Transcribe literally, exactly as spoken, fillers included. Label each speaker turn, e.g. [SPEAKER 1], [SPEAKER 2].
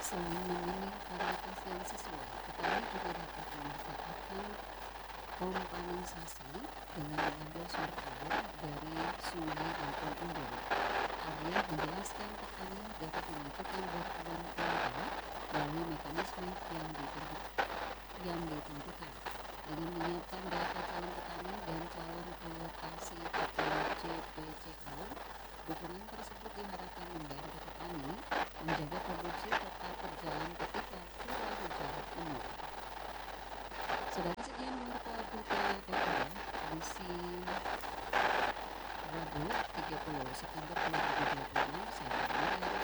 [SPEAKER 1] Selain memilih varietas yang sesuai, petani juga dapat memanfaatkan kompansasi dengan mengambil sumber air dari sungai maupun embung. Arya menjelaskan petani dapat menentukan bantuan pemodal melalui mekanisme yang ditentukan, yang ditentukan dengan menyiapkan data calon petani dan calon alokasi atau C P C A. Dukungan tersebut diharapkan membantu petani menjaga produksi tetap berjalan ketika curah hujan menurun. Saudara, sekian warta berita D P R edisi Rabu tiga puluh September dua ribu dua puluh enam. Saya